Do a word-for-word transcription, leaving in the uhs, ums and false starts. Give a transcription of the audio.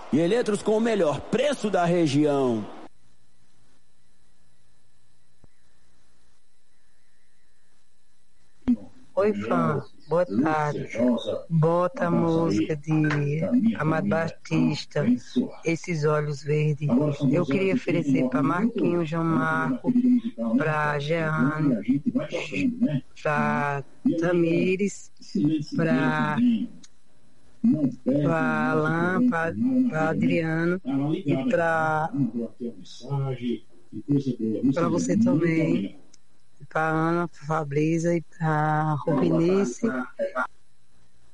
e eletros com o melhor preço da região. Oi, fã. Boa tarde. Bota a música de Amado Batista, Esses Olhos Verdes. Eu queria oferecer para Marquinhos, João Marco, para Jeane, para Tamires, para para Alain, para Adriano e para para você também, para Ana, para Fabrisa e para Rubinice